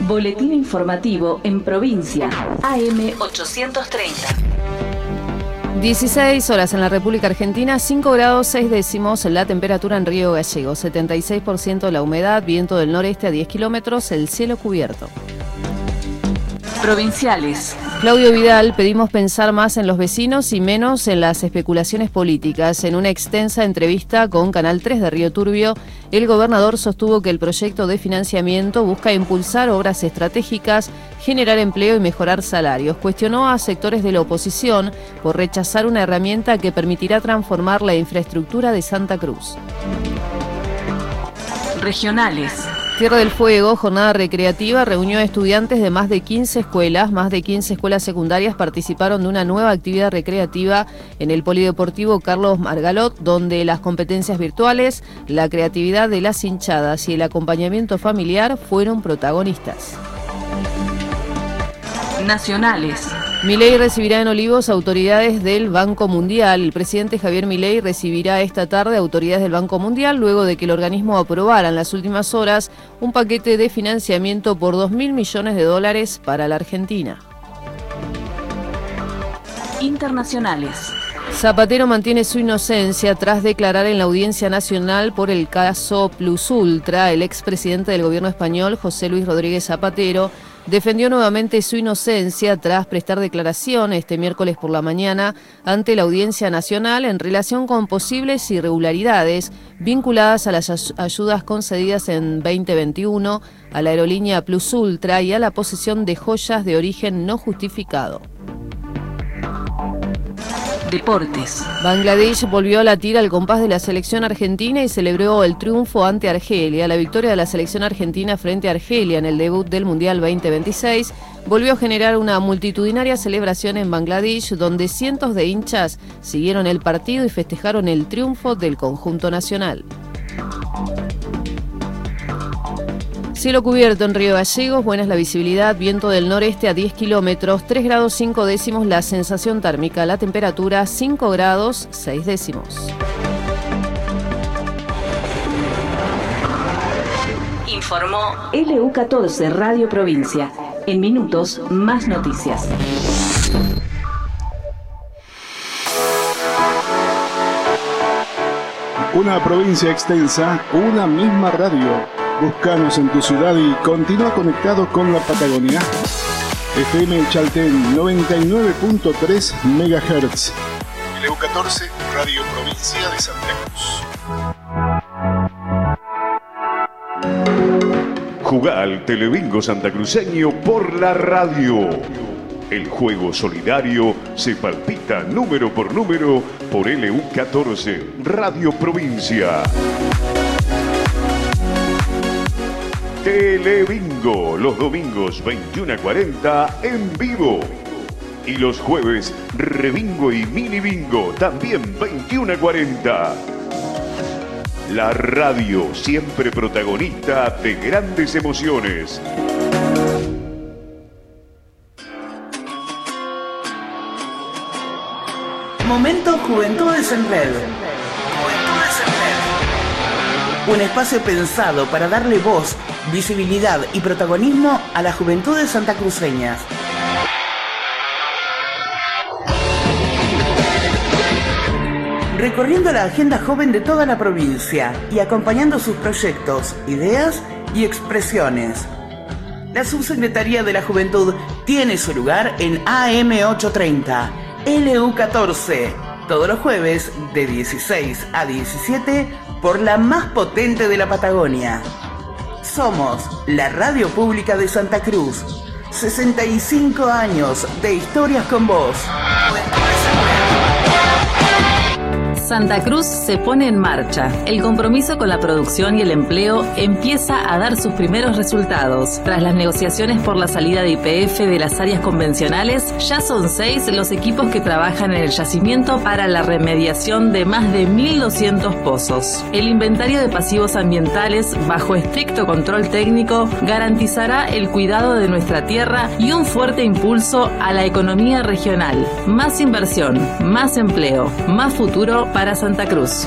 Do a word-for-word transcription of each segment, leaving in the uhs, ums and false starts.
Boletín informativo en provincia. A M ochocientos treinta. dieciséis horas en la República Argentina, cinco grados seis décimos la temperatura en Río Gallegos, setenta y seis por ciento la humedad, viento del noreste a diez kilómetros, el cielo cubierto. Provinciales. Claudio Vidal, pedimos pensar más en los vecinos y menos en las especulaciones políticas. En una extensa entrevista con Canal tres de Río Turbio, el gobernador sostuvo que el proyecto de financiamiento busca impulsar obras estratégicas, generar empleo y mejorar salarios. Cuestionó a sectores de la oposición por rechazar una herramienta que permitirá transformar la infraestructura de Santa Cruz. Regionales. Tierra del Fuego, jornada recreativa, reunió a estudiantes de más de quince escuelas. Más de quince escuelas secundarias participaron de una nueva actividad recreativa en el Polideportivo Carlos Margalot, donde las competencias virtuales, la creatividad de las hinchadas y el acompañamiento familiar fueron protagonistas. Nacionales. Milei recibirá en Olivos autoridades del Banco Mundial. El presidente Javier Milei recibirá esta tarde autoridades del Banco Mundial luego de que el organismo aprobara en las últimas horas un paquete de financiamiento por dos mil millones de dólares para la Argentina. Internacionales. Zapatero mantiene su inocencia tras declarar en la Audiencia Nacional por el caso Plus Ultra. El expresidente del gobierno español, José Luis Rodríguez Zapatero, defendió nuevamente su inocencia tras prestar declaración este miércoles por la mañana ante la Audiencia Nacional en relación con posibles irregularidades vinculadas a las ayudas concedidas en veinte veintiuno a la aerolínea Plus Ultra y a la posesión de joyas de origen no justificado. Deportes. Bangladesh volvió a latir al compás de la selección argentina y celebró el triunfo ante Argelia. La victoria de la selección argentina frente a Argelia en el debut del Mundial veinte veintiséis volvió a generar una multitudinaria celebración en Bangladesh, donde cientos de hinchas siguieron el partido y festejaron el triunfo del conjunto nacional. Cielo cubierto en Río Gallegos, buena es la visibilidad, viento del noreste a diez kilómetros, tres grados cinco décimos la sensación térmica, la temperatura cinco grados seis décimos. Informó L U catorce Radio Provincia. En minutos, más noticias. Una provincia extensa, una misma radio. Búscanos en tu ciudad y continúa conectado con la Patagonia. F M Chaltén noventa y nueve punto tres megahertz. L U catorce, Radio Provincia de Santa Cruz. Jugá al Telebingo santacruceño por la radio. El juego solidario se palpita número por número por L U catorce, Radio Provincia. Telebingo, los domingos veintiuno a cuarenta en vivo. Y los jueves, Rebingo y Mini Bingo, también veintiuno a cuarenta. La radio, siempre protagonista de grandes emociones. Momento Juventudes en Red. Juventudes en Red. Un espacio pensado para darle voz, visibilidad y protagonismo a las juventudes santacruceñas. Recorriendo la agenda joven de toda la provincia y acompañando sus proyectos, ideas y expresiones. La Subsecretaría de la Juventud tiene su lugar en A M ochocientos treinta, L U catorce, todos los jueves de dieciséis a diecisiete por la más potente de la Patagonia. Somos la Radio Pública de Santa Cruz. sesenta y cinco años de historias con vos. Santa Cruz se pone en marcha. El compromiso con la producción y el empleo empieza a dar sus primeros resultados. Tras las negociaciones por la salida de Y P F de las áreas convencionales, ya son seis los equipos que trabajan en el yacimiento para la remediación de más de mil doscientos pozos. El inventario de pasivos ambientales, bajo estricto control técnico, garantizará el cuidado de nuestra tierra y un fuerte impulso a la economía regional. Más inversión, más empleo, más futuro para Santa Cruz.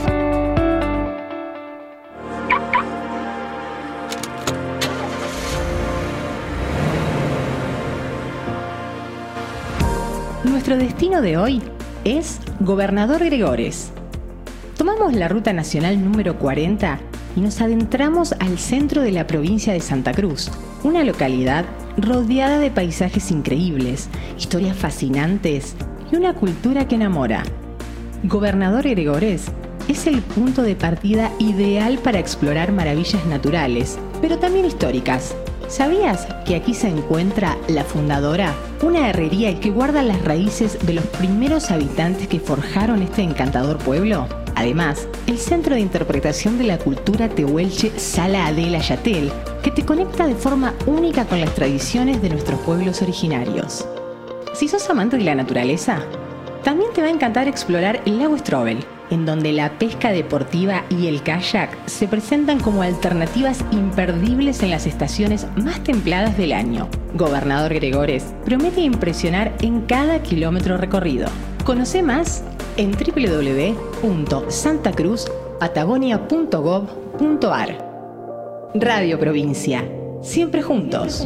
Nuestro destino de hoy es Gobernador Gregores. Tomamos la ruta nacional número cuarenta y nos adentramos al centro de la provincia de Santa Cruz, una localidad rodeada de paisajes increíbles, historias fascinantes y una cultura que enamora. Gobernador Gregores es el punto de partida ideal para explorar maravillas naturales, pero también históricas. ¿Sabías que aquí se encuentra La Fundadora, una herrería que guarda las raíces de los primeros habitantes que forjaron este encantador pueblo? Además, el Centro de Interpretación de la Cultura Tehuelche Sala Adela Yatel, que te conecta de forma única con las tradiciones de nuestros pueblos originarios. Si sos amante de la naturaleza, también te va a encantar explorar el lago Strobel, en donde la pesca deportiva y el kayak se presentan como alternativas imperdibles en las estaciones más templadas del año. Gobernador Gregores promete impresionar en cada kilómetro recorrido. Conoce más en doble u doble u doble u punto santa cruz patagonia punto gob punto ar. Radio Provincia, siempre juntos.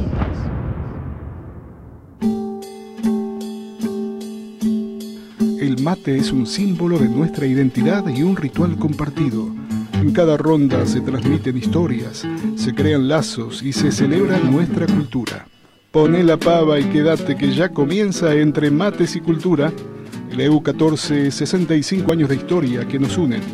El mate es un símbolo de nuestra identidad y un ritual compartido. En cada ronda se transmiten historias, se crean lazos y se celebra nuestra cultura. Poné la pava y quédate que ya comienza Entre Mates y Cultura, el E U catorce, sesenta y cinco años de historia que nos unen.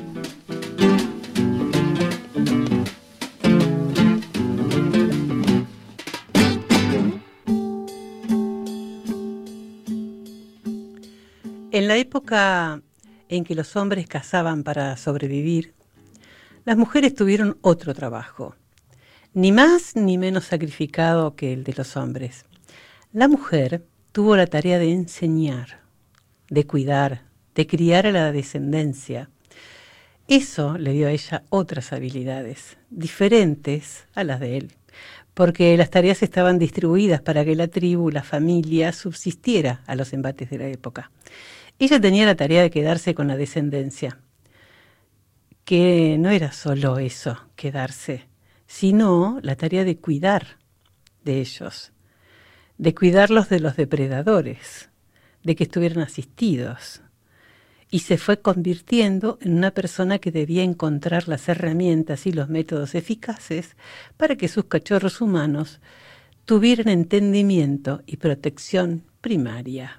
En la época en que los hombres cazaban para sobrevivir, las mujeres tuvieron otro trabajo, ni más ni menos sacrificado que el de los hombres. La mujer tuvo la tarea de enseñar, de cuidar, de criar a la descendencia. Eso le dio a ella otras habilidades, diferentes a las de él, porque las tareas estaban distribuidas para que la tribu, la familia, subsistiera a los embates de la época. Ella tenía la tarea de quedarse con la descendencia, que no era solo eso, quedarse, sino la tarea de cuidar de ellos, de cuidarlos de los depredadores, de que estuvieran asistidos. Y se fue convirtiendo en una persona que debía encontrar las herramientas y los métodos eficaces para que sus cachorros humanos tuvieran entendimiento y protección primaria.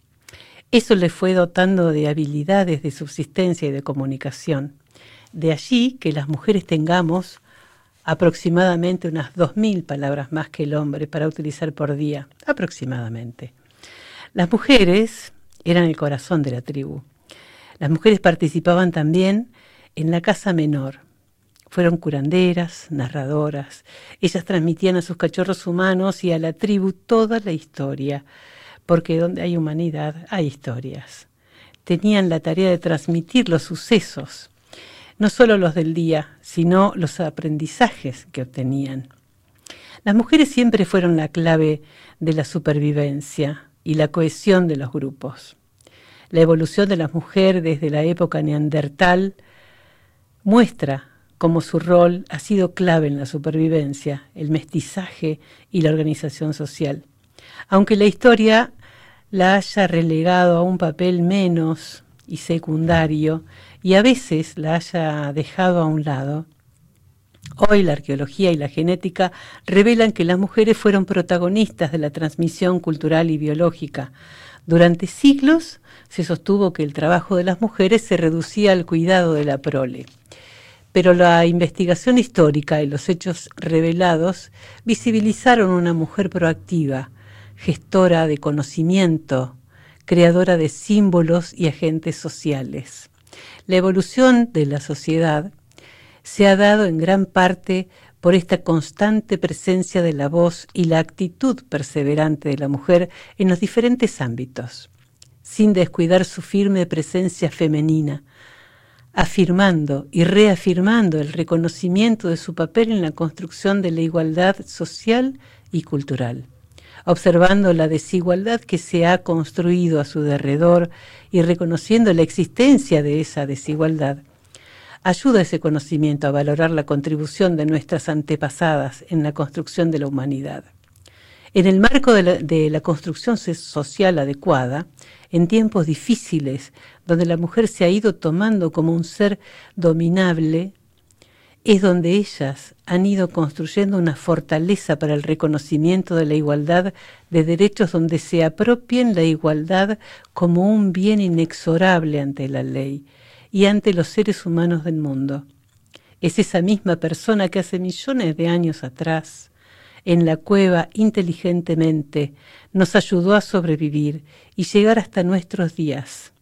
Eso le fue dotando de habilidades de subsistencia y de comunicación. De allí que las mujeres tengamos aproximadamente unas dos mil palabras más que el hombre para utilizar por día, aproximadamente. Las mujeres eran el corazón de la tribu. Las mujeres participaban también en la caza menor. Fueron curanderas, narradoras. Ellas transmitían a sus cachorros humanos y a la tribu toda la historia, porque donde hay humanidad hay historias. Tenían la tarea de transmitir los sucesos, no solo los del día, sino los aprendizajes que obtenían. Las mujeres siempre fueron la clave de la supervivencia y la cohesión de los grupos. La evolución de la mujer desde la época neandertal muestra cómo su rol ha sido clave en la supervivencia, el mestizaje y la organización social. Aunque la historia la haya relegado a un papel menos y secundario y a veces la haya dejado a un lado, hoy la arqueología y la genética revelan que las mujeres fueron protagonistas de la transmisión cultural y biológica. Durante siglos se sostuvo que el trabajo de las mujeres se reducía al cuidado de la prole. Pero la investigación histórica y los hechos revelados visibilizaron una mujer proactiva, gestora de conocimiento, creadora de símbolos y agentes sociales. La evolución de la sociedad se ha dado en gran parte por esta constante presencia de la voz y la actitud perseverante de la mujer en los diferentes ámbitos, sin descuidar su firme presencia femenina, afirmando y reafirmando el reconocimiento de su papel en la construcción de la igualdad social y cultural, observando la desigualdad que se ha construido a su derredor y reconociendo la existencia de esa desigualdad. Ayuda ese conocimiento a valorar la contribución de nuestras antepasadas en la construcción de la humanidad. En el marco de la, de la construcción social adecuada, en tiempos difíciles, donde la mujer se ha ido tomando como un ser dominable, es donde ellas han ido construyendo una fortaleza para el reconocimiento de la igualdad de derechos, donde se apropien la igualdad como un bien inexorable ante la ley y ante los seres humanos del mundo. Es esa misma persona que hace millones de años atrás, en la cueva inteligentemente, nos ayudó a sobrevivir y llegar hasta nuestros días.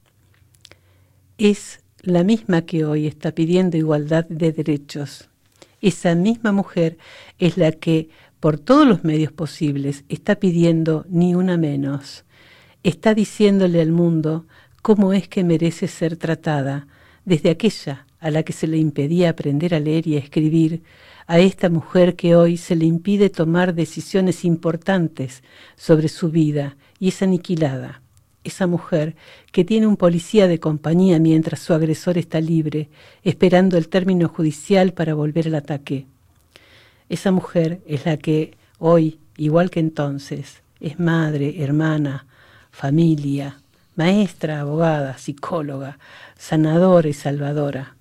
Es la misma que hoy está pidiendo igualdad de derechos. Esa misma mujer es la que, por todos los medios posibles, está pidiendo ni una menos. Está diciéndole al mundo cómo es que merece ser tratada, desde aquella a la que se le impedía aprender a leer y a escribir, a esta mujer que hoy se le impide tomar decisiones importantes sobre su vida y es aniquilada. Esa mujer que tiene un policía de compañía mientras su agresor está libre, esperando el término judicial para volver al ataque. Esa mujer es la que hoy, igual que entonces, es madre, hermana, familia, maestra, abogada, psicóloga, sanadora y salvadora.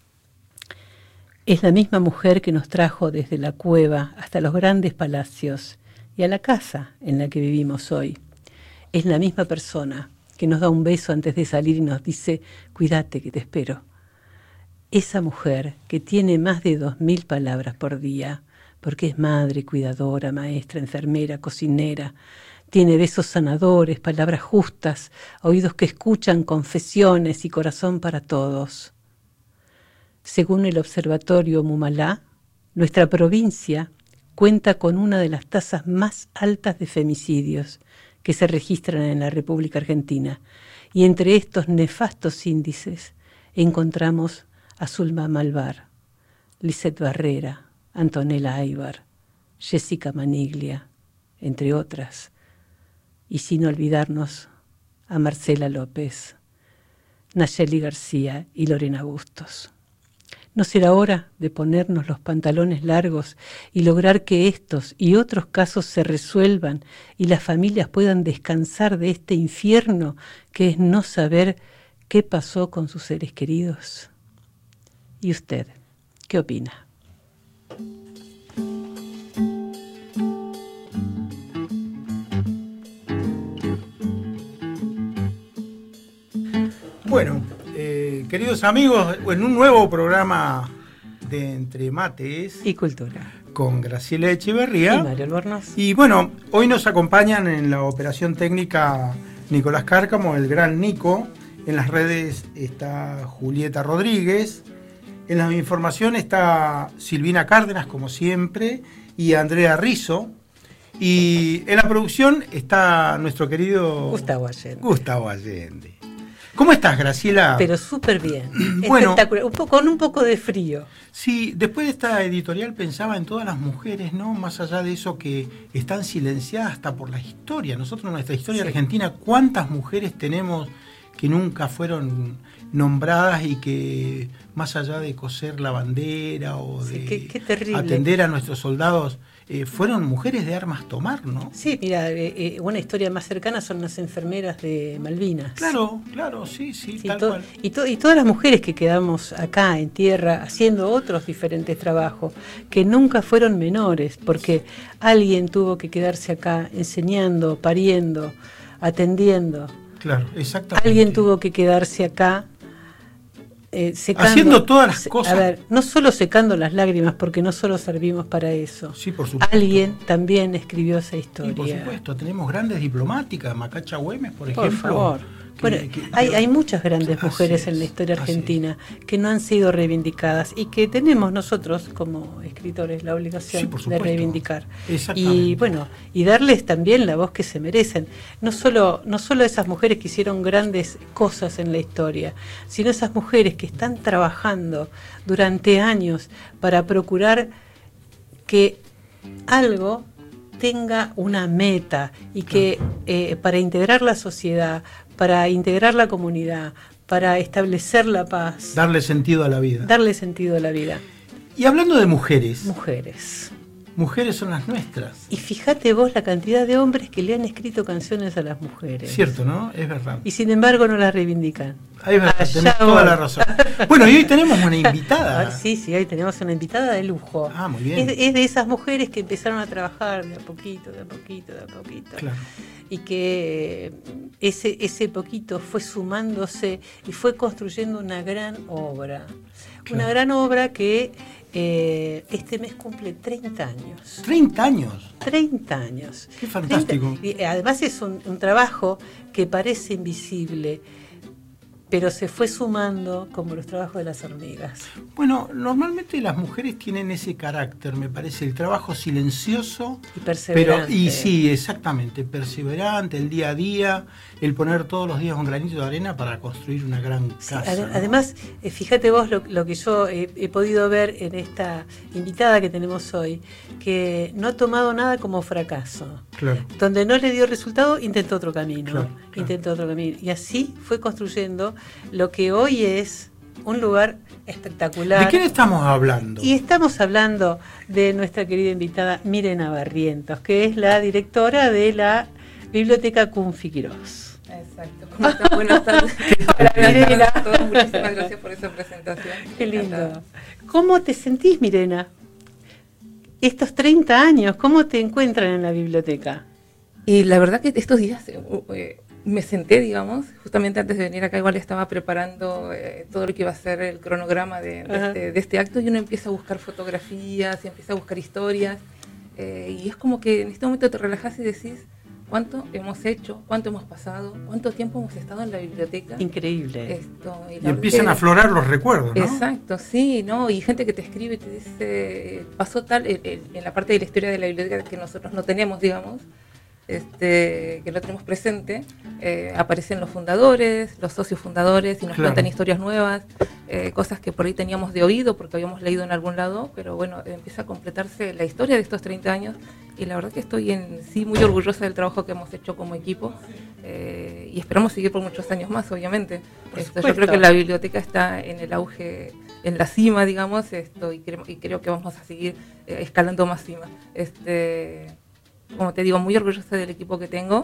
Es la misma mujer que nos trajo desde la cueva hasta los grandes palacios y a la casa en la que vivimos hoy. Es la misma persona que nos da un beso antes de salir y nos dice, cuídate que te espero. Esa mujer que tiene más de dos mil palabras por día, porque es madre, cuidadora, maestra, enfermera, cocinera, tiene besos sanadores, palabras justas, oídos que escuchan, confesiones y corazón para todos. Según el Observatorio Mumalá, nuestra provincia cuenta con una de las tasas más altas de femicidios que se registran en la República Argentina, y entre estos nefastos índices encontramos a Zulma Malvar, Lisette Barrera, Antonella Aybar, Jessica Maniglia, entre otras, y sin olvidarnos a Marcela López, Nayeli García y Lorena Bustos. ¿No será hora de ponernos los pantalones largos y lograr que estos y otros casos se resuelvan y las familias puedan descansar de este infierno que es no saber qué pasó con sus seres queridos? ¿Y usted qué opina? Bueno, eh, queridos amigos, en un nuevo programa de Entre Mates y Cultura con Graciela Echeverría y Mario Albornoz. Y bueno, hoy nos acompañan en la operación técnica Nicolás Cárcamo, el gran Nico. En las redes está Julieta Rodríguez. En la información está Silvina Cárdenas, como siempre, y Andrea Rizzo. Y en la producción está nuestro querido Gustavo Allende. Gustavo Allende. ¿Cómo estás, Graciela? Pero súper bien. Bueno, espectacular. Un poco, con un poco de frío. Sí, después de esta editorial pensaba en todas las mujeres, ¿no? Más allá de eso, que están silenciadas hasta por la historia. Nosotros en nuestra historia sí. argentina, ¿cuántas mujeres tenemos que nunca fueron nombradas y que más allá de coser la bandera o de sí, qué, qué terrible. atender a nuestros soldados, eh, fueron mujeres de armas tomar, ¿no? Sí, mira, eh, eh, una historia más cercana son las enfermeras de Malvinas. Claro, claro, sí, sí, sí tal to- cual. Y, to- y todas las mujeres que quedamos acá en tierra haciendo otros diferentes trabajos, que nunca fueron menores, porque alguien tuvo que quedarse acá enseñando, pariendo, atendiendo. Claro, exactamente. Alguien tuvo que quedarse acá eh, secando, haciendo todas las cosas. A ver, no solo secando las lágrimas, porque no solo servimos para eso. Sí, por supuesto. Alguien también escribió esa historia. Y por supuesto, tenemos grandes diplomáticas, Macacha Güemes, por ejemplo. Por favor. Que, bueno, que, hay, hay muchas grandes mujeres en la historia argentina que no han sido reivindicadas y que tenemos nosotros como escritores la obligación sí, de reivindicar. Exactamente. Y bueno, y darles también la voz que se merecen. No solo, no solo esas mujeres que hicieron grandes cosas en la historia, sino esas mujeres que están trabajando durante años para procurar que algo tenga una meta y que eh, para integrar la sociedad, para integrar la comunidad, para establecer la paz. Darle sentido a la vida. Darle sentido a la vida. Y hablando de mujeres. Mujeres. Mujeres son las nuestras. Y fíjate vos la cantidad de hombres que le han escrito canciones a las mujeres. Cierto, ¿no? Es verdad. Y sin embargo no las reivindican. Ahí es verdad, tenés toda la razón. Bueno, y hoy tenemos una invitada. Sí, sí, hoy tenemos una invitada de lujo. Ah, muy bien. Es, es de esas mujeres que empezaron a trabajar de a poquito, de a poquito, de a poquito. Claro. Y que ese, ese poquito fue sumándose y fue construyendo una gran obra. Claro. Una gran obra que eh, este mes cumple treinta años. ¿treinta años? treinta años. Qué fantástico. treinta, y además es un, un trabajo que parece invisible, pero se fue sumando como los trabajos de las hormigas. Bueno, normalmente las mujeres tienen ese carácter, me parece, el trabajo silencioso y perseverante. Pero, y sí, exactamente, perseverante, el día a día, el poner todos los días un granito de arena para construir una gran casa. Sí, ad- ¿no? Además, eh, fíjate vos lo, lo que yo he, he podido ver en esta invitada que tenemos hoy, que no ha tomado nada como fracaso. Claro. Donde no le dio resultado, intentó otro camino. Claro, claro. Intentó otro camino. Y así fue construyendo lo que hoy es un lugar espectacular. ¿De quién estamos hablando? Y estamos hablando de nuestra querida invitada Mirena Barrientos, que es la directora de la Biblioteca Cunfi Quirós. Exacto. ¿Cómo están? Buenas tardes. Hola, Mirena. A todos. Muchísimas gracias por esa presentación. Qué lindo. ¿Cómo te sentís, Mirena? Estos treinta años, ¿cómo te encuentran en la biblioteca? Y la verdad que estos días eh, me senté, digamos, justamente antes de venir acá, igual estaba preparando eh, todo lo que iba a ser el cronograma de, de, este, de este acto, y uno empieza a buscar fotografías y empieza a buscar historias, eh, y es como que en este momento te relajas y decís cuánto hemos hecho, cuánto hemos pasado, cuánto tiempo hemos estado en la biblioteca. Increíble. Esto, y y empiezan que, a aflorar los recuerdos, ¿no? Exacto, sí, ¿no? Y gente que te escribe y te dice, pasó tal, el, el, en la parte de la historia de la biblioteca que nosotros no tenemos, digamos, Este, que lo tenemos presente, eh, aparecen los fundadores, los socios fundadores y nos claro. cuentan historias nuevas, eh, cosas que por ahí teníamos de oído porque habíamos leído en algún lado, pero bueno, empieza a completarse la historia de estos treinta años y la verdad que estoy en sí muy orgullosa del trabajo que hemos hecho como equipo eh, y esperamos seguir por muchos años más, obviamente. Esto, yo creo que la biblioteca está en el auge, en la cima, digamos, esto, y, creo, y creo que vamos a seguir eh, escalando más cima. Este, Como te digo, muy orgullosa del equipo que tengo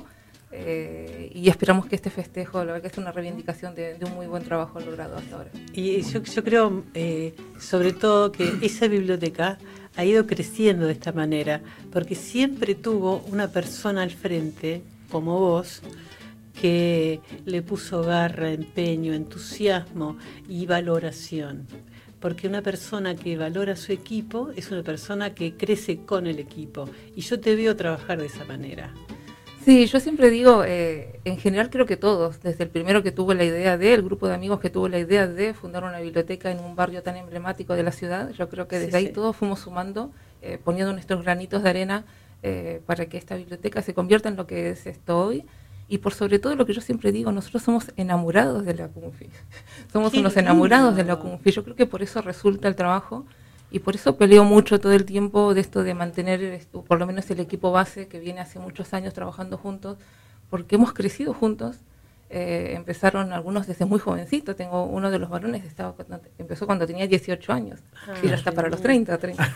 eh, y esperamos que este festejo, la verdad que es una reivindicación de, de un muy buen trabajo logrado hasta ahora. Y yo, yo creo, eh, sobre todo, que esa biblioteca ha ido creciendo de esta manera, porque siempre tuvo una persona al frente, como vos, que le puso garra, empeño, entusiasmo y valoración. Porque una persona que valora su equipo es una persona que crece con el equipo. Y yo te veo trabajar de esa manera. Sí, yo siempre digo, eh, en general creo que todos, desde el primero que tuvo la idea de, el grupo de amigos que tuvo la idea de fundar una biblioteca en un barrio tan emblemático de la ciudad, yo creo que desde sí, ahí sí. todos fuimos sumando, eh, poniendo nuestros granitos de arena eh, para que esta biblioteca se convierta en lo que es esto hoy. Y por sobre todo lo que yo siempre digo, nosotros somos enamorados de la Cunfi. Somos Qué unos lindo. enamorados de la Cunfi. Yo creo que por eso resulta el trabajo y por eso peleo mucho todo el tiempo de esto de mantener esto, por lo menos el equipo base que viene hace muchos años trabajando juntos, porque hemos crecido juntos. Eh, empezaron algunos desde muy jovencitos. Tengo uno de los varones, estaba cuando, empezó cuando tenía dieciocho años, ah, y ya está para los treinta. treinta.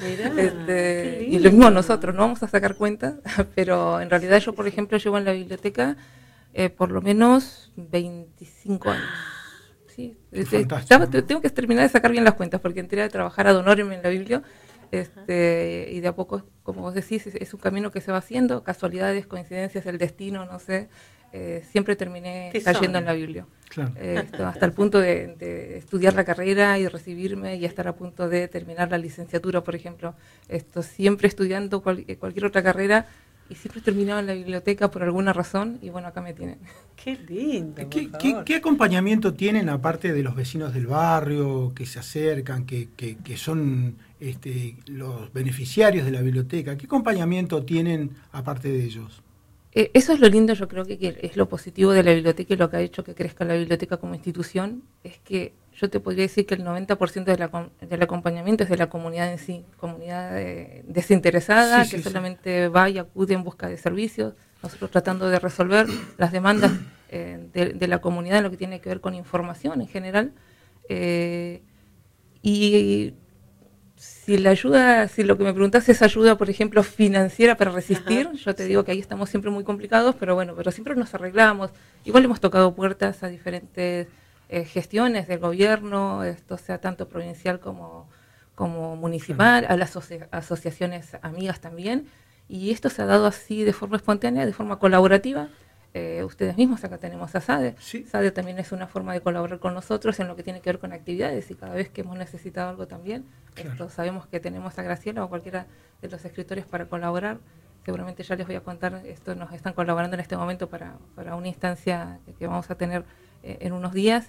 este, y lo mismo nosotros, no vamos a sacar cuentas, pero en realidad yo, por ejemplo, llevo en la biblioteca eh, por lo menos veinticinco años. ¿Sí? Estaba, tengo que terminar de sacar bien las cuentas porque entré a trabajar ad honorem en la biblia. Este, y de a poco, como vos decís, es, es un camino que se va haciendo, casualidades, coincidencias, el destino, no sé. Eh, siempre terminé cayendo en la Biblia, claro. eh, esto, hasta el punto de, de estudiar la carrera y recibirme y estar a punto de terminar la licenciatura, por ejemplo. Esto, siempre estudiando cual, cualquier otra carrera y siempre terminaba en la biblioteca por alguna razón y bueno, acá me tienen. Qué lindo. ¿Qué, qué, ¿Qué acompañamiento tienen aparte de los vecinos del barrio que se acercan, que, que, que son este, los beneficiarios de la biblioteca? ¿Qué acompañamiento tienen aparte de ellos? Eh, eso es lo lindo, yo creo que, que es lo positivo de la biblioteca y lo que ha hecho que crezca la biblioteca como institución, es que yo te podría decir que el noventa por ciento de la, del acompañamiento es de la comunidad en sí, comunidad eh, desinteresada, sí, sí, que sí. solamente va y acude en busca de servicios, nosotros tratando de resolver las demandas eh, de, de la comunidad en lo que tiene que ver con información en general, eh, y si la ayuda, si lo que me preguntás es ayuda, por ejemplo, financiera para resistir, Ajá, yo te sí. digo que ahí estamos siempre muy complicados, pero bueno, pero siempre nos arreglamos. Igual hemos tocado puertas a diferentes eh, gestiones del gobierno, esto sea tanto provincial como, como municipal, a las asoci asociaciones amigas también, y esto se ha dado así de forma espontánea, de forma colaborativa. Eh, ustedes mismos, acá tenemos a SADE. Sí. SADE también es una forma de colaborar con nosotros en lo que tiene que ver con actividades, y cada vez que hemos necesitado algo también, claro. esto, sabemos que tenemos a Graciela o cualquiera de los escritores para colaborar. Seguramente ya les voy a contar, esto nos están colaborando en este momento para, para una instancia que, que vamos a tener eh, en unos días.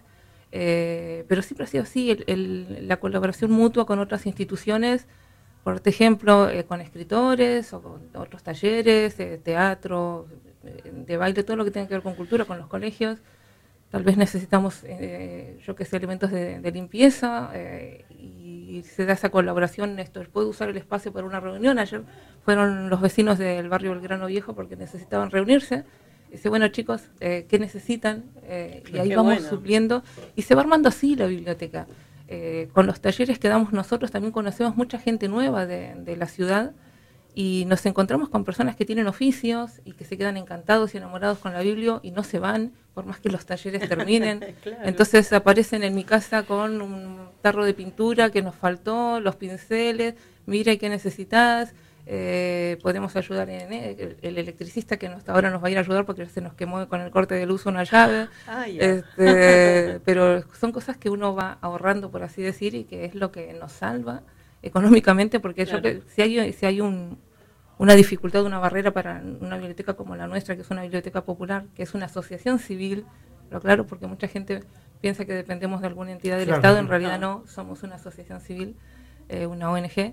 Eh, pero siempre ha sido así, el, el, la colaboración mutua con otras instituciones, por ejemplo, eh, con escritores o con otros talleres, eh, teatro, de baile, todo lo que tenga que ver con cultura, con los colegios. Tal vez necesitamos, eh, yo que sé, elementos de, de limpieza, eh, y se da esa colaboración. Esto puede usar el espacio para una reunión. Ayer fueron los vecinos del barrio Belgrano Viejo porque necesitaban reunirse. Dice, bueno chicos, eh, ¿qué necesitan? Eh, y ahí Qué vamos bueno. supliendo, y se va armando así la biblioteca. Eh, con los talleres que damos nosotros también conocemos mucha gente nueva de, de la ciudad, y nos encontramos con personas que tienen oficios y que se quedan encantados y enamorados con la Biblia y no se van, por más que los talleres terminen. Claro. Entonces aparecen en mi casa con un tarro de pintura que nos faltó, los pinceles, mire qué necesitas, eh, podemos ayudar en el, el electricista que nos, ahora nos va a ir a ayudar porque se nos quemó con el corte de luz una llave. Ah, este, pero son cosas que uno va ahorrando, por así decir, y que es lo que nos salva económicamente, porque claro. yo, si hay, si hay un, una dificultad, una barrera para una biblioteca como la nuestra, que es una biblioteca popular, que es una asociación civil, pero claro, porque mucha gente piensa que dependemos de alguna entidad del claro. Estado, en realidad no, somos una asociación civil, eh, una O N G,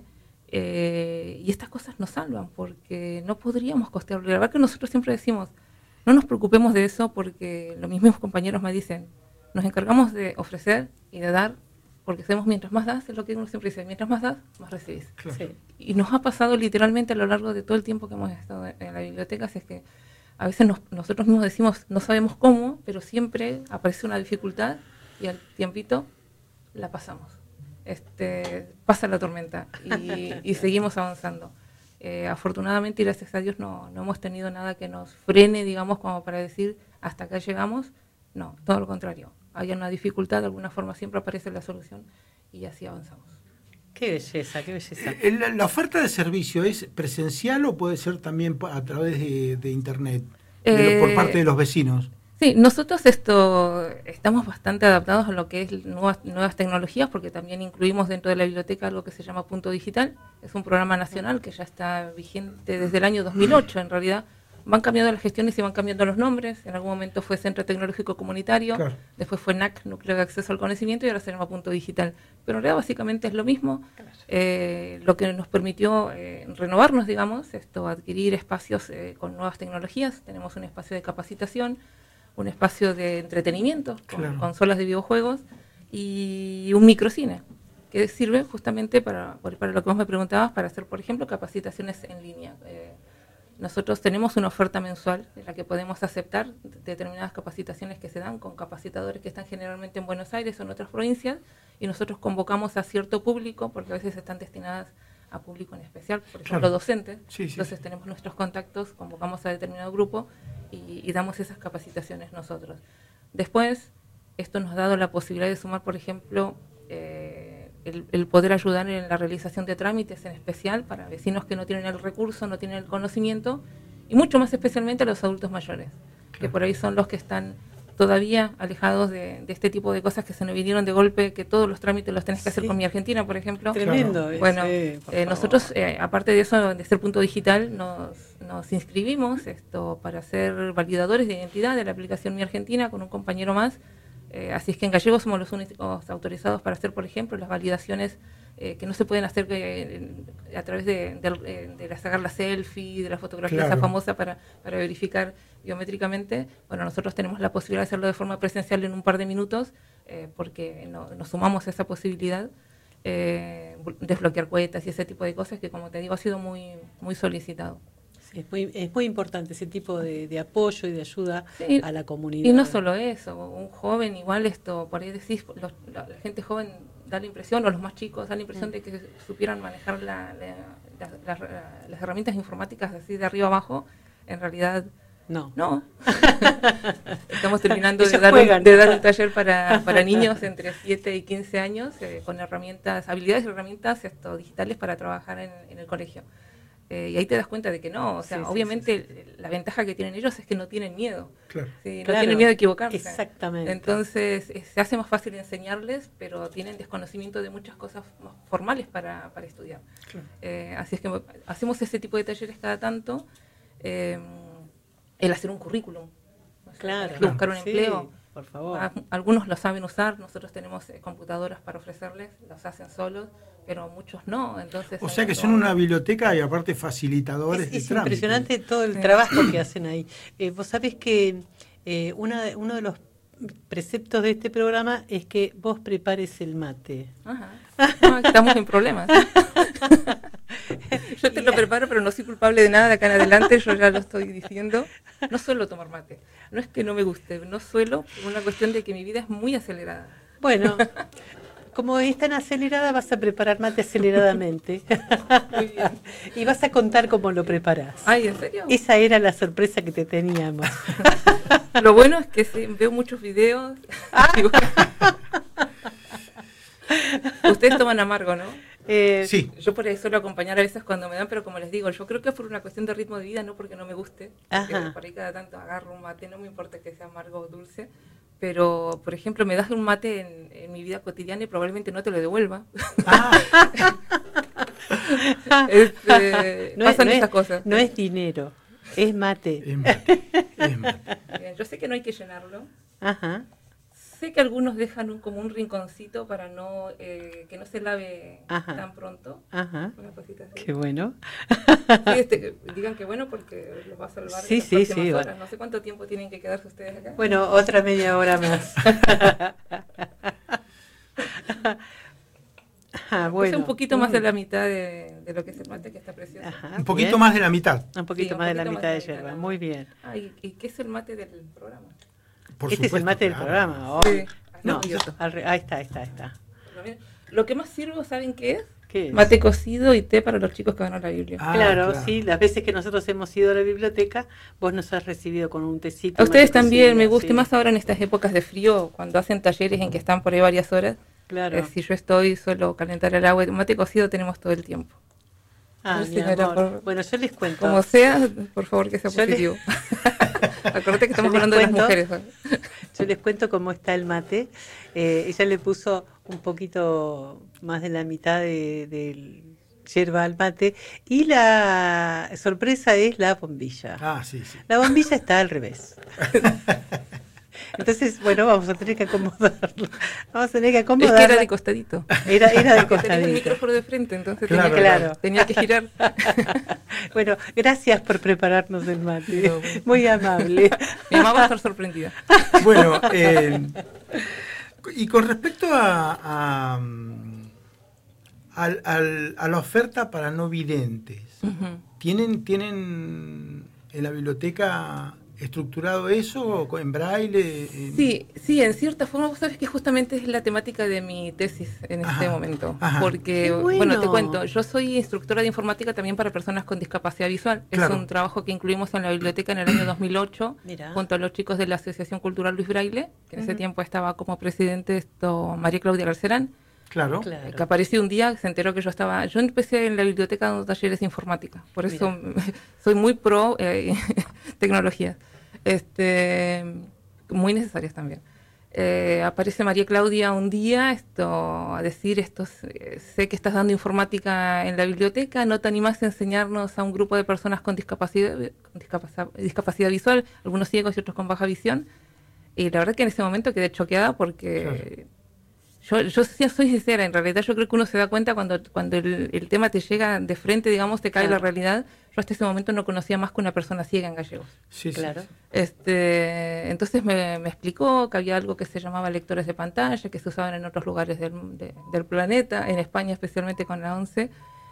eh, y estas cosas nos salvan, porque no podríamos costearlo. La verdad que nosotros siempre decimos, no nos preocupemos de eso, porque los mismos compañeros me dicen, nos encargamos de ofrecer y de dar, porque sabemos mientras más das, es lo que uno siempre dice, mientras más das, más recibís. Claro. Sí. Y nos ha pasado literalmente a lo largo de todo el tiempo que hemos estado en la biblioteca, así es que a veces nos, nosotros mismos decimos, no sabemos cómo, pero siempre aparece una dificultad y al tiempito la pasamos. Este, pasa la tormenta y, y seguimos avanzando. Eh, afortunadamente y gracias a Dios no, no hemos tenido nada que nos frene, digamos, como para decir, hasta acá llegamos. No, todo lo contrario. Hay una dificultad, de alguna forma siempre aparece la solución y así avanzamos. Qué belleza, qué belleza. Eh, la, ¿La oferta de servicio es presencial o puede ser también a través de, de internet, de, eh, por parte de los vecinos? Sí, nosotros esto estamos bastante adaptados a lo que es nuevas, nuevas tecnologías, porque también incluimos dentro de la biblioteca algo que se llama Punto Digital. Es un programa nacional que ya está vigente desde el año dos mil ocho, en realidad. Van cambiando las gestiones y van cambiando los nombres. En algún momento fue Centro Tecnológico Comunitario, claro. después fue N A C, Núcleo de Acceso al Conocimiento, y ahora se llama Punto Digital. Pero en realidad básicamente es lo mismo, claro. eh, lo que nos permitió eh, renovarnos, digamos, esto, adquirir espacios eh, con nuevas tecnologías. Tenemos un espacio de capacitación, un espacio de entretenimiento, con claro. consolas de videojuegos, y un microcine, que sirve justamente para, para lo que vos me preguntabas, para hacer, por ejemplo, capacitaciones en línea. Eh, Nosotros tenemos una oferta mensual en la que podemos aceptar determinadas capacitaciones que se dan con capacitadores que están generalmente en Buenos Aires o en otras provincias, y nosotros convocamos a cierto público, porque a veces están destinadas a público en especial, por ejemplo, claro. docentes. Sí, sí, Entonces sí. tenemos nuestros contactos, convocamos a determinado grupo y, y damos esas capacitaciones nosotros. Después, esto nos ha dado la posibilidad de sumar, por ejemplo, eh, El, el poder ayudar en la realización de trámites, en especial para vecinos que no tienen el recurso, no tienen el conocimiento, y mucho más especialmente a los adultos mayores, claro. que por ahí son los que están todavía alejados de, de este tipo de cosas que se nos vinieron de golpe, que todos los trámites los tenés que hacer sí. con Mi Argentina, por ejemplo. Tremendo. Claro. Bueno, ese, eh, nosotros, eh, aparte de eso, de ser Punto Digital, nos, nos inscribimos esto para ser validadores de identidad de la aplicación Mi Argentina con un compañero más. Eh, así es que en Gallego somos los únicos autorizados para hacer, por ejemplo, las validaciones eh, que no se pueden hacer eh, a través de, de, de, de sacar la selfie, de la fotografía claro. esa famosa para, para verificar biométricamente. Bueno, nosotros tenemos la posibilidad de hacerlo de forma presencial en un par de minutos, eh, porque no, nos sumamos a esa posibilidad, eh, desbloquear cuentas y ese tipo de cosas que, como te digo, ha sido muy, muy solicitado. Es muy, es muy importante ese tipo de, de apoyo y de ayuda sí, a la comunidad. Y no solo eso, un joven igual esto, por ahí decís, los, la, la gente joven da la impresión, o los más chicos, da la impresión de que supieran manejar la, la, la, la, la, las herramientas informáticas así de arriba abajo. En realidad, no. no. Estamos terminando de dar, un, de dar un taller para, para niños entre siete y quince años eh, con herramientas, habilidades y herramientas esto, digitales para trabajar en, en el colegio. Eh, y ahí te das cuenta de que no, o sea, sí, obviamente sí, sí, sí. la ventaja que tienen ellos es que no tienen miedo, claro. ¿sí? No claro, tienen miedo de equivocarse. Exactamente. Entonces eh, se hace más fácil enseñarles, pero tienen desconocimiento de muchas cosas más formales para, para estudiar. Claro. Eh, así es que hacemos ese tipo de talleres cada tanto, eh, el hacer un currículum, claro, el buscar un sí, empleo. Por favor. Algunos lo saben usar, nosotros tenemos eh, computadoras para ofrecerles, los hacen solos, pero muchos no. Entonces, o sea que son una biblioteca y aparte facilitadores es, de es trámite. Es impresionante todo el sí. trabajo que hacen ahí. Eh, vos sabés que eh, una, uno de los preceptos de este programa es que vos prepares el mate. Ajá. No, estamos en problemas. Yo te lo preparo, pero no soy culpable de nada de acá en adelante, yo ya lo estoy diciendo. No suelo tomar mate. No es que no me guste, no suelo, por una cuestión de que mi vida es muy acelerada. Bueno, como es tan acelerada, vas a preparar mate aceleradamente. Muy bien. Y vas a contar cómo lo preparás. Ay, ¿en serio? Esa era la sorpresa que te teníamos. Lo bueno es que sí, veo muchos videos. Ustedes toman amargo, ¿no? Eh, sí. Yo por eso suelo acompañar a veces cuando me dan, pero como les digo, yo creo que es por una cuestión de ritmo de vida, no porque no me guste. Porque por ahí cada tanto agarro un mate, no me importa que sea amargo o dulce. Pero, por ejemplo, me das un mate en, en mi vida cotidiana y probablemente no te lo devuelva. Ah. este, no pasan es, no esas es, cosas. No es dinero, es mate. Es mate. Es mate. Bien, yo sé que no hay que llenarlo. Ajá. Sé que algunos dejan un, como un rinconcito para no eh, que no se lave Ajá. tan pronto. Ajá. Una cosita así. Qué bueno. Sí, este, digan que bueno porque los va a salvar sí, en las sí, próximas sí, horas. bueno. No sé cuánto tiempo tienen que quedarse ustedes acá. Bueno, otra media hora más. Ah, bueno. Pues un poquito más de la mitad de, de lo que es el mate, que está precioso. Ajá, un poquito bien. Más de la mitad. Un poquito sí, un más poquito de la mitad de, de yerba. Mitad. Muy bien. Ah, ¿y, ¿y qué es el mate del programa? Por este supuesto, es el mate claro. del programa. Oh. Sí. No, ahí está, ahí está, ahí está. Lo que más sirvo, ¿saben qué es? ¿Qué es? Mate cocido y té para los chicos que van a la Biblia. Ah, claro, claro, sí, las veces que nosotros hemos ido a la biblioteca, vos nos has recibido con un tecito. A ustedes también, cocido, me gusta sí. más ahora en estas épocas de frío, cuando hacen talleres en que están por ahí varias horas. Claro. Eh, si yo estoy, suelo calentar el agua. Mate cocido tenemos todo el tiempo. Ah, mi amor. Por, bueno, yo les cuento. Como sea, por favor que sea yo positivo. Les... Acuérdate que estamos hablando cuento, de las mujeres. ¿eh? Yo les cuento cómo está el mate. Eh, ella le puso un poquito más de la mitad de, de yerba al mate. Y la sorpresa es la bombilla. Ah, sí, sí. La bombilla está al revés. Entonces, bueno, vamos a tener que acomodarlo. Vamos a tener que acomodarlo. Es que era de costadito. Era, era de Porque costadito. tenía el micrófono de frente, entonces claro, tenía, que, claro. tenía que girar. Bueno, gracias por prepararnos el mate. No, muy amable. Mi mamá va a estar sorprendida. Bueno, eh, y con respecto a, a, a, a, a la oferta para no videntes, uh-huh. ¿tienen, ¿tienen en la biblioteca estructurado eso en braille? En... Sí, sí, en cierta forma. Vos sabés que justamente es la temática de mi tesis en ajá, este momento. Ajá. Porque, bueno. bueno, te cuento, yo soy instructora de informática también para personas con discapacidad visual. Claro. Es un trabajo que incluimos en la biblioteca en el año dos mil ocho, Mirá. junto a los chicos de la Asociación Cultural Luis Braille, que en uh-huh. ese tiempo estaba como presidente esto María Claudia Garcerán. Claro. claro. Que apareció un día, se enteró que yo estaba... Yo empecé en la biblioteca dando talleres de informática, por eso Mirá. soy muy pro eh, tecnología. Este, muy necesarias también. Eh, aparece María Claudia un día esto, a decir, esto, eh, sé que estás dando informática en la biblioteca, ¿no te animás a enseñarnos a un grupo de personas con discapacidad, con discapacidad, discapacidad visual, algunos ciegos y otros con baja visión? Y la verdad que en ese momento quedé choqueada porque... Claro. Yo, yo sí soy sincera, en realidad yo creo que uno se da cuenta cuando, cuando el, el tema te llega de frente, digamos, te cae claro. la realidad. Yo hasta ese momento no conocía más que una persona ciega en gallegos. Sí, claro. Sí. Este, entonces me, me explicó que había algo que se llamaba lectores de pantalla, que se usaban en otros lugares del, de, del planeta, en España especialmente con la ONCE.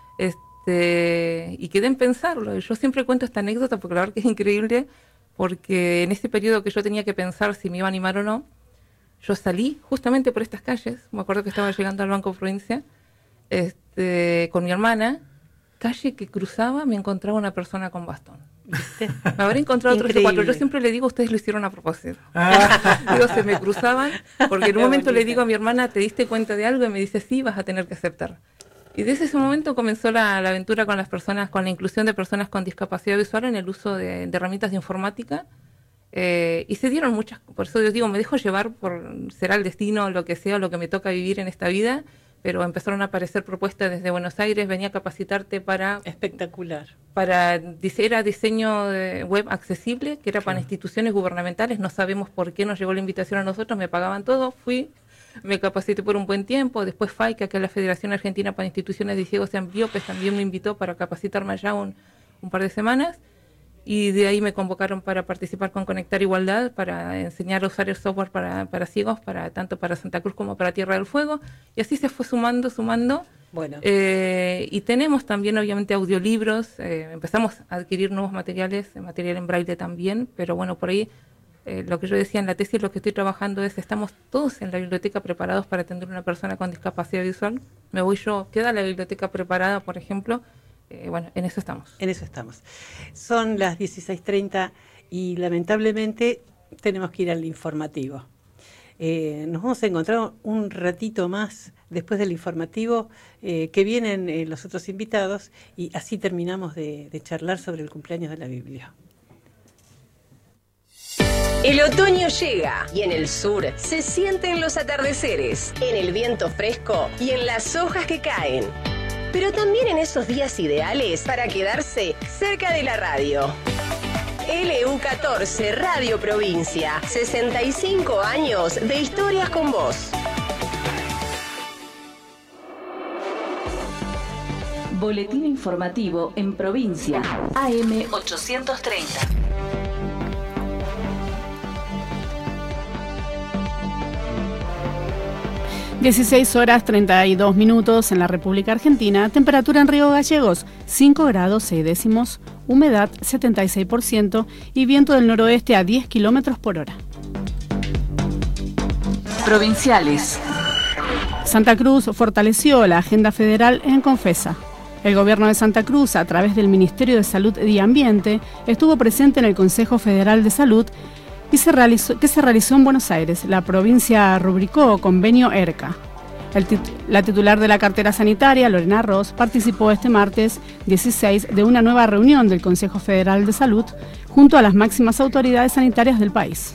Este, y quedé en pensarlo. Yo siempre cuento esta anécdota porque la verdad que es increíble, porque en ese periodo que yo tenía que pensar si me iba a animar o no, yo salí justamente por estas calles, me acuerdo que estaba llegando al Banco Provincia, este, con mi hermana, calle que cruzaba, me encontraba una persona con bastón. ¿Viste? Me habré encontrado otros cuatro. Yo siempre le digo, ustedes lo hicieron a propósito. Ah. Digo, se me cruzaban, porque en un momento le digo a mi hermana, ¿te diste cuenta de algo? Y me dice, sí, vas a tener que aceptar. Y desde ese momento comenzó la, la aventura con las personas, con la inclusión de personas con discapacidad visual en el uso de, de herramientas de informática. Eh, y se dieron muchas, por eso yo digo, me dejo llevar por, será el destino, lo que sea, lo que me toca vivir en esta vida. Pero empezaron a aparecer propuestas desde Buenos Aires, venía a capacitarte para... Espectacular. Para, era diseño de web accesible, que era para sí. instituciones gubernamentales, no sabemos por qué nos llegó la invitación a nosotros, me pagaban todo, fui, me capacité por un buen tiempo, después FAICA, que es la Federación Argentina para Instituciones de Ciegos y Ambliopes, también me invitó para capacitarme allá un, un par de semanas, y de ahí me convocaron para participar con Conectar Igualdad, para enseñar a usar el software para, para ciegos, para tanto para Santa Cruz como para Tierra del Fuego, y así se fue sumando, sumando. Bueno. Eh, y tenemos también obviamente audiolibros, eh, empezamos a adquirir nuevos materiales, material en braille también, pero bueno, por ahí eh, lo que yo decía en la tesis, lo que estoy trabajando es, estamos todos en la biblioteca preparados para atender a una persona con discapacidad visual. Me voy yo, queda la biblioteca preparada, por ejemplo. Eh, bueno, en eso estamos. En eso estamos. Son las dieciséis treinta y lamentablemente tenemos que ir al informativo. Eh, nos vamos a encontrar un ratito más después del informativo, eh, que vienen eh, los otros invitados, y así terminamos de, de charlar sobre el cumpleaños de la Biblia. El otoño llega y en el sur se sienten los atardeceres, en el viento fresco y en las hojas que caen. Pero también en esos días ideales para quedarse cerca de la radio. L U catorce Radio Provincia, sesenta y cinco años de historias con vos. Boletín informativo en provincia, A M ochocientos treinta. dieciséis horas treinta y dos minutos en la República Argentina, temperatura en Río Gallegos, cinco grados seis décimos, humedad setenta y seis por ciento y viento del noroeste a diez kilómetros por hora. Provinciales. Santa Cruz fortaleció la agenda federal en Confesa. El gobierno de Santa Cruz, a través del Ministerio de Salud y Ambiente, estuvo presente en el Consejo Federal de Salud y se realizó, que se realizó en Buenos Aires. La provincia rubricó convenio ERCA. El tit la titular de la cartera sanitaria, Lorena Ross, participó este martes dieciséis de una nueva reunión del Consejo Federal de Salud junto a las máximas autoridades sanitarias del país.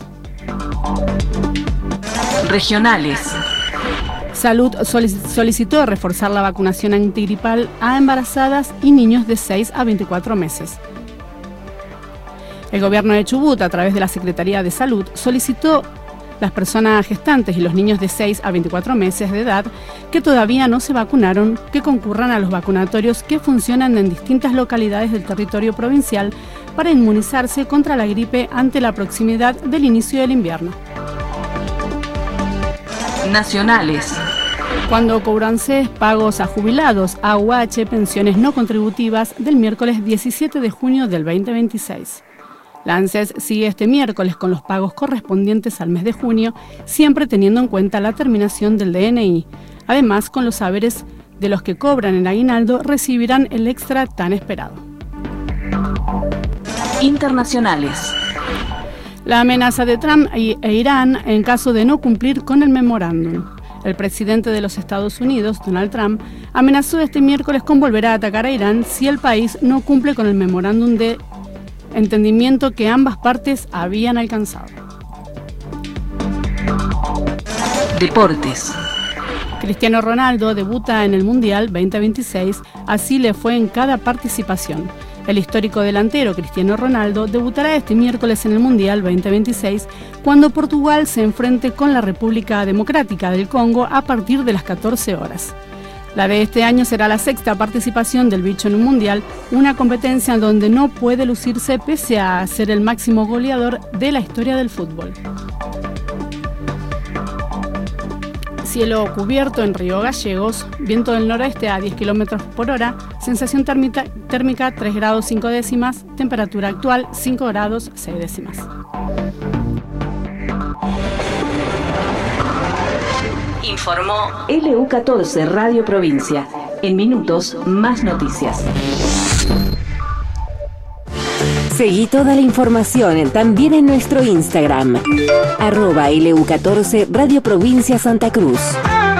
Regionales. Salud solicitó reforzar la vacunación antigripal a embarazadas y niños de seis a veinticuatro meses. El gobierno de Chubut, a través de la Secretaría de Salud, solicitó a las personas gestantes y los niños de seis a veinticuatro meses de edad que todavía no se vacunaron que concurran a los vacunatorios que funcionan en distintas localidades del territorio provincial para inmunizarse contra la gripe ante la proximidad del inicio del invierno. Nacionales. Cuando cobranse pagos a jubilados, A U H, pensiones no contributivas, del miércoles diecisiete de junio del veinte veintiséis. La ANSES sigue este miércoles con los pagos correspondientes al mes de junio, siempre teniendo en cuenta la terminación del D N I. Además, con los saberes de los que cobran el aguinaldo, recibirán el extra tan esperado. Internacionales. La amenaza de Trump e Irán en caso de no cumplir con el memorándum. El presidente de los Estados Unidos, Donald Trump, amenazó este miércoles con volver a atacar a Irán si el país no cumple con el memorándum de entendimiento que ambas partes habían alcanzado. Deportes. Cristiano Ronaldo debuta en el Mundial veinte veintiséis, así le fue en cada participación. El histórico delantero Cristiano Ronaldo debutará este miércoles en el Mundial veinte veintiséis cuando Portugal se enfrente con la República Democrática del Congo a partir de las catorce horas. La de este año será la sexta participación del bicho en un mundial, una competencia en donde no puede lucirse pese a ser el máximo goleador de la historia del fútbol. Cielo cubierto en Río Gallegos, viento del noroeste a diez kilómetros por hora, sensación térmica, térmica tres grados cinco décimas, temperatura actual cinco grados seis décimas. Informó L U catorce Radio Provincia. En minutos, más noticias. Seguí toda la información también en nuestro Instagram, arroba L U catorce Radio Provincia Santa Cruz.